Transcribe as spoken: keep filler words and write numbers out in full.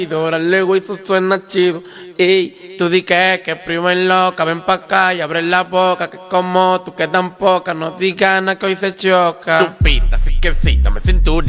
Órale, güey, eso suena chido. Ey, tú di que, que primo en loca, ven pa' acá y abre la boca. Que como tú quedan poca, no digas nada que hoy se choca. Lupita, sí que sí, dame cinturita.